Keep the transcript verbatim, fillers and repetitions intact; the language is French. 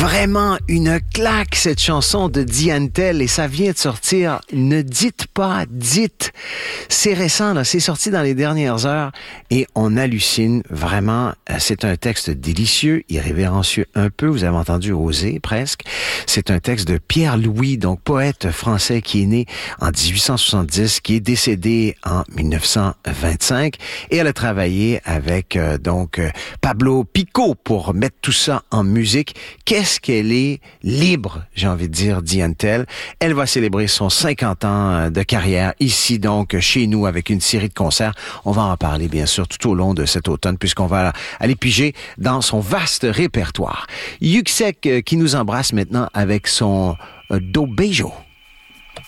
Vraiment une claque, cette chanson de Diane Tell, et ça vient de sortir. Ne dites pas, dites. C'est récent, là. C'est sorti dans les dernières heures et on hallucine vraiment. C'est un texte délicieux, irrévérencieux un peu. Vous avez entendu oser, presque. C'est un texte de Pierre Louis, donc poète français qui est né en dix-huit cent soixante-dix, qui est décédé en dix-neuf cent vingt-cinq. Et elle a travaillé avec, euh, donc, euh, Pablo Picault pour mettre tout ça en musique. Qu'est-ce qu'elle est libre, j'ai envie de dire, Diane Tell. Elle va célébrer son cinquante ans de carrière ici, donc, chez nous, avec une série de concerts. On va en parler, bien sûr, tout au long de cet automne, puisqu'on va aller piger dans son vaste répertoire. Yuxek qui nous embrasse maintenant avec son euh, Do Beijo.